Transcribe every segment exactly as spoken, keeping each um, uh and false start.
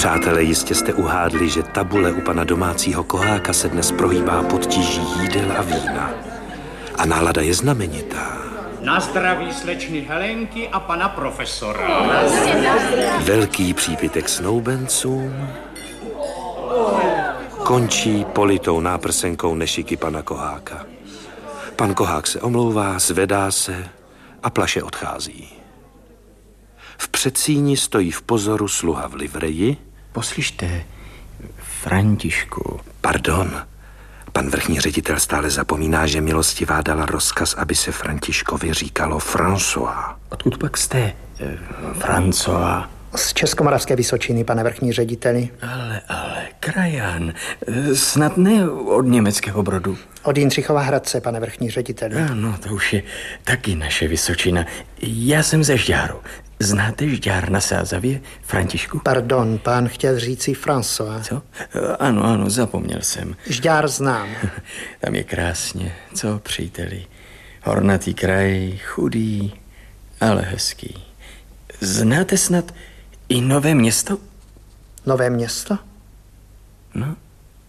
Přátelé, jistě jste uhádli, že tabule u pana domácího Koháka se dnes prohýbá pod tíží jídel a vína. A nálada je znamenitá. Na zdraví slečny Helenky a pana profesora. Velký přípitek snoubencům končí politou náprsenkou nešiky pana Koháka. Pan Kohák se omlouvá, zvedá se a plaše odchází. V předsíni stojí v pozoru sluha v livreji. Poslyšte, Františku. Pardon, pan vrchní ředitel stále zapomíná, že milostivá dala rozkaz, aby se Františkovi říkalo François. Odkud pak jste, e, François? Z Českomoravské Vysočiny, pane vrchní řediteli. Ale, ale, krajan, snad ne od německého Brodu. Od Jindřichova Hradce, pane vrchní řediteli. Ano, to už je taky naše Vysočina. Já jsem ze Žďáru. Znáte Žďár na Sázavě, Františku? Pardon, pán chtěl říci François. Co? Ano, ano, zapomněl jsem. Žďár znám. Tam je krásně, co, příteli? Hornatý kraj, chudý, ale hezký. Znáte snad i Nové Město? Nové Město? No,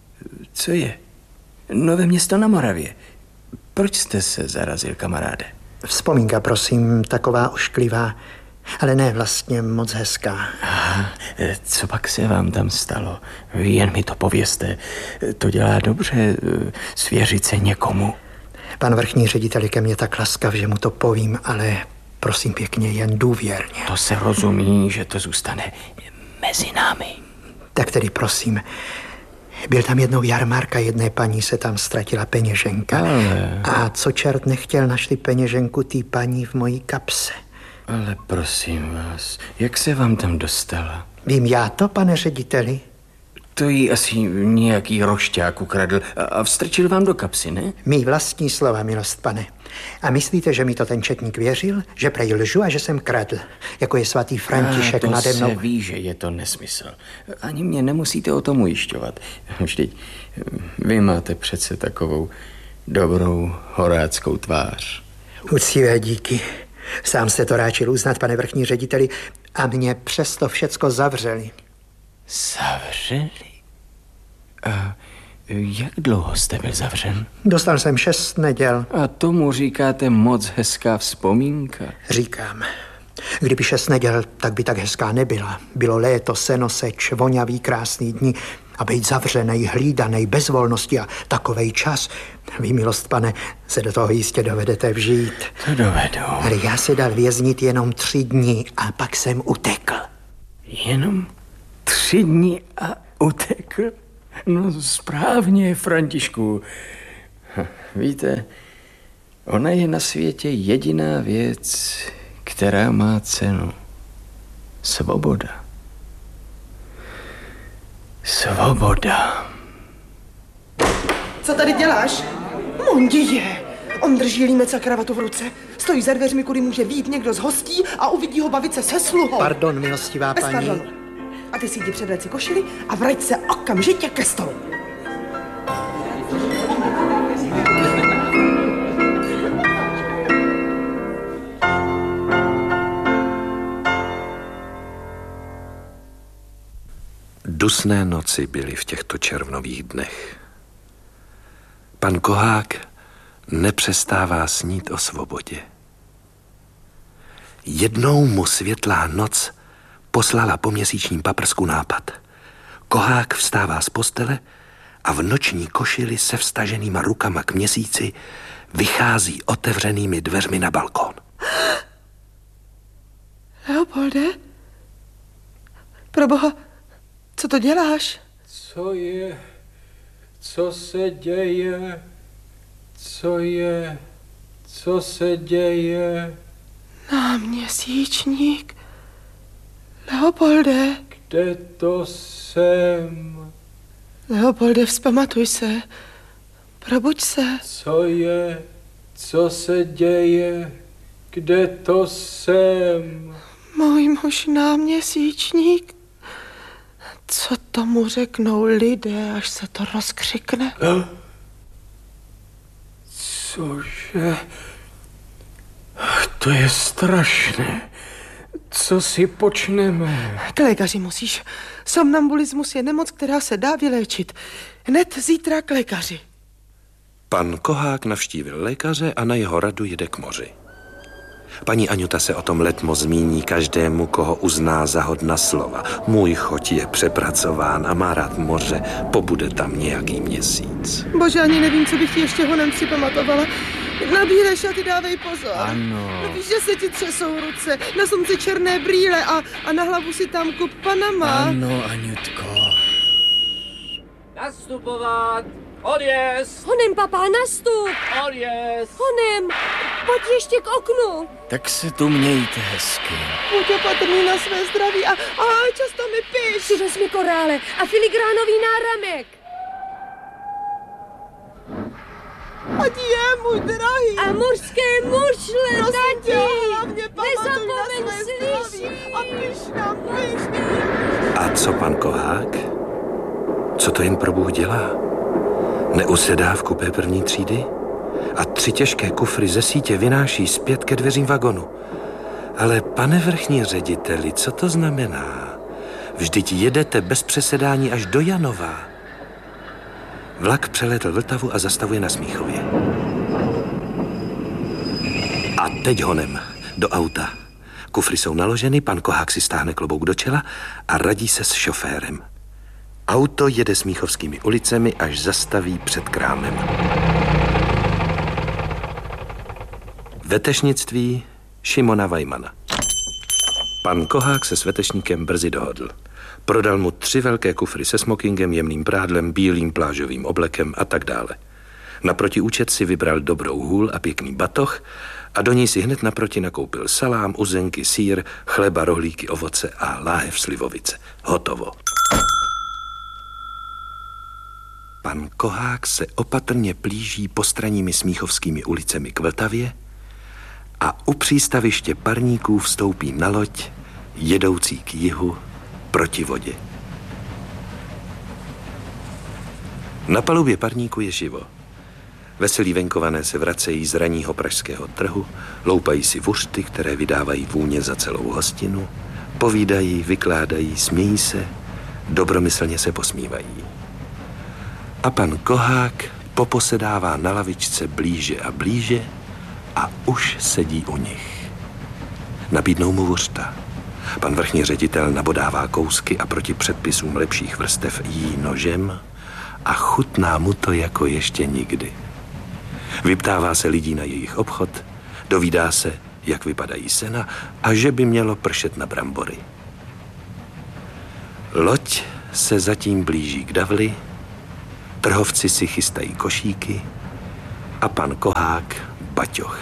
co je? Nové Město na Moravě. Proč jste se zarazil, kamaráde? Vzpomínka, prosím, taková ošklivá, ale ne vlastně moc hezká. Aha, co pak se vám tam stalo? Jen mi to povězte. To dělá dobře svěřit se někomu. Pan vrchní ředitel je ke mně tak laskav, že mu to povím, ale prosím pěkně, jen důvěrně. To se rozumí, že to zůstane mezi námi. Tak tedy prosím, byl tam jednou jarmarka, jedné paní se tam ztratila peněženka. Ale... A co čert nechtěl, našli peněženku tý paní v mojí kapse. Ale prosím vás, jak se vám tam dostala? Vím já to, pane řediteli? To jí asi nějaký rošťák ukradl a vstrčil vám do kapsy, ne? Mý vlastní slova, milost pane. A myslíte, že mi to ten četník věřil? Že prej lžu a že jsem kradl, jako je svatý František a nade mnou? To se ví, že je to nesmysl. Ani mě nemusíte o tom ujišťovat. Vždyť vy máte přece takovou dobrou horáckou tvář. Uctivé díky. Sám jste to ráčil uznat, pane vrchní řediteli, a mě přesto všecko zavřeli. Zavřeli? A jak dlouho jste byl zavřen? Dostal jsem šest neděl. A tomu říkáte moc hezká vzpomínka? Říkám. Kdyby šest neděl, tak by tak hezká nebyla. Bylo léto, senoseč, voňavý, krásný dní a být zavřenej, hlídanej, bez volnosti a takovej čas. Vy, milost pane, se do toho jistě dovedete vžít. To dovedu. Ale já se dal věznit jenom tři dny a pak jsem utekl. Jenom tři dny a utekl? No správně, Františku. Víte, ona je na světě jediná věc, která má cenu. Svoboda. Svoboda. Co tady děláš? Mondi je. On drží límec a kravatu v ruce. Stojí za dveřmi, kudy může vyjít někdo z hostí a uvidí ho bavit se se sluhou. Pardon, milostivá Bez paní. pardonu. A ty si jdi předvléct si košili a vrať se okamžitě ke stolu. Dusné noci byly v těchto červnových dnech. Pan Kohák nepřestává snít o svobodě. Jednou mu světlá noc poslala po měsíčním paprsku nápad. Kohák vstává z postele a v noční košili se vstaženýma rukama k měsíci vychází otevřenými dveřmi na balkón. Leopolde? Proboha, co to děláš? Co je? Co se děje? Co je? Co se děje? Náměsíčník. Leopolde. Kde to jsem? Leopolde, vzpamatuj se. Probuď se. Co je? Co se děje? Kde to jsem? Můj muž náměsíčník. Co tomu řeknou lidé, až se to rozkřikne? Cože? To je strašné. Co si počneme? K lékaři musíš. Somnambulismus je nemoc, která se dá vyléčit. Hned zítra k lékaři. Pan Kohák navštívil lékaře a na jeho radu jede k moři. Paní Aňuta se o tom letmo zmíní každému, koho uzná za hodna slova. Můj choť je přepracován a má rád moře, pobude tam nějaký měsíc. Bože, ani nevím, co bych ti ještě honem připamatovala. Na bílé šaty dávej pozor. Ano. No víš, že se ti třesou ruce, na slunce černé brýle a, a na hlavu si tam kup Panama. Ano, Aňutko. Nastupovat! Odjezd! Honem, papá, nastup! Odjezd! Honem, pojď ještě k oknu. Tak se tu mějte hezky. Buď opatrný na své zdraví a, a často mi piš. Přivez mi korále a filigránový náramek. Ať je, můj drahý. A mořské mušle, Prosím tě, tati. hlavně pamatuj na Nezapomeň, své zdraví. slyšíš? A piš nám, piš. A co pan Kohák? Co to jen pro Bůh dělá? Neusedá v kupé první třídy? A tři těžké kufry ze sítě vynáší zpět ke dveřím vagonu. Ale pane vrchní řediteli, co to znamená? Vždyť jedete bez přesedání až do Janova. Vlak přeletl Vltavu a zastavuje na Smíchově. A teď honem do auta. Kufry jsou naloženy, pan Kohák si stáhne klobouk do čela a radí se s šoférem. Auto jede Smíchovskými ulicemi, až zastaví před krámem. Vetešnictví Šimona Vajmana. Pan Kohák se svetešníkem brzy dohodl. Prodal mu tři velké kufry se smokingem, jemným prádlem, bílým plážovým oblekem a tak dále. Naproti účet si vybral dobrou hůl a pěkný batoh a do ní si hned naproti nakoupil salám, uzenky, sýr, chleba, rohlíky, ovoce a láhev slivovice. Hotovo. Pan Kohák se opatrně plíží postranními Smíchovskými ulicemi k Vltavě a u přístaviště parníků vstoupí na loď, jedoucí k jihu proti vodě. Na palubě parníku je živo. Veselí venkované se vracejí z ranního pražského trhu, loupají si vuřty, které vydávají vůně za celou hostinu, povídají, vykládají, smějí se, dobromyslně se posmívají. A pan Kohák poposedává na lavičce blíže a blíže a už sedí u nich. Nabídnou mu vuřta. Pan vrchní ředitel nabodává kousky a proti předpisům lepších vrstev jí nožem a chutná mu to jako ještě nikdy. Vyptává se lidí na jejich obchod, dovídá se, jak vypadají sena a že by mělo pršet na brambory. Loď se zatím blíží k Davli, trhovci si chystají košíky a pan Kohák baťoch.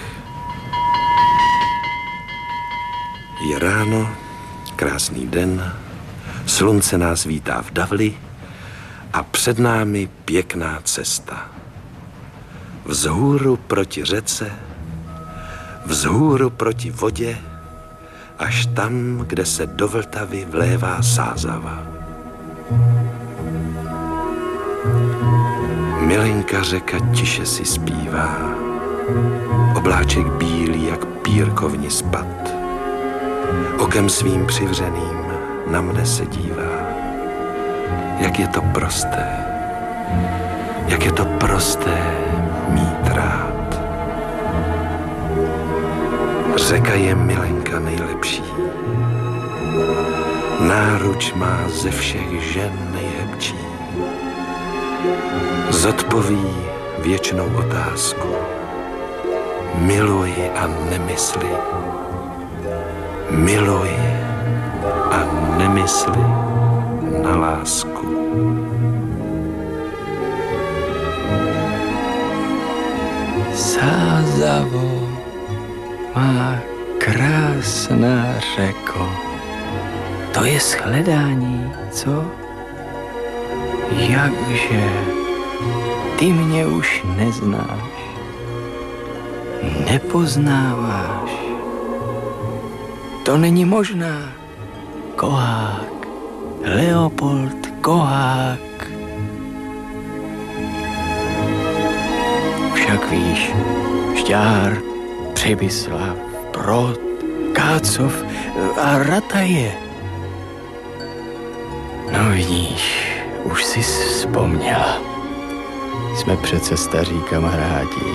Je ráno, krásný den, slunce nás vítá v Davli a před námi pěkná cesta. Vzhůru proti řece, vzhůru proti vodě, až tam, kde se do Vltavy vlévá Sázava. Milenka řeka tiše si zpívá, obláček bílý jak pírkovni spad. Okem svým přivřeným na mne se dívá. Jak je to prosté, jak je to prosté mít rád. Řeka je milenka nejlepší, náruč má ze všech žen nejhebčí. Zodpoví věčnou otázku. Miluj a nemysli. Miluj a nemysli na lásku. Sázavo, má krásná řeko, to je shledání, co? Jakže ty mě už neznáš, nepoznáváš. To není možná. Kohák, Leopold Kohák. Však víš, Šťár, Přibyslav, Brod, Kácov, A rata je. No vidíš, už jsi vzpomněla. Jsme přece staří kamarádi.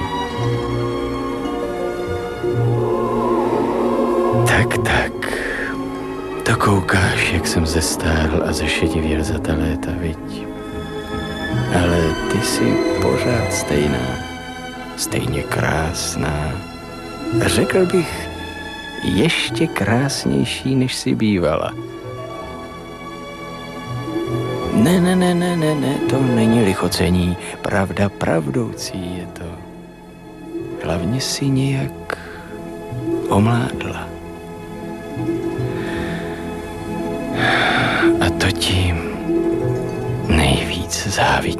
Tak, tak. To koukáš, jak jsem zestárl a zešedivěl za ta léta, viď? Ale ty jsi pořád stejná. Stejně krásná. Řekl bych, ještě krásnější, než jsi bývala. Ne, ne, ne, ne, ne, ne, to není lichocení. Pravda pravdoucí je to. Hlavně si nějak omládla. A to ti nejvíc závidím.